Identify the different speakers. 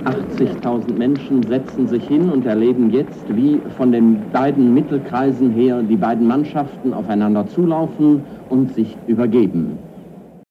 Speaker 1: 80.000 Menschen setzen sich hin und erleben jetzt, wie von den beiden Mittelkreisen her die beiden Mannschaften aufeinander zulaufen und sich übergeben.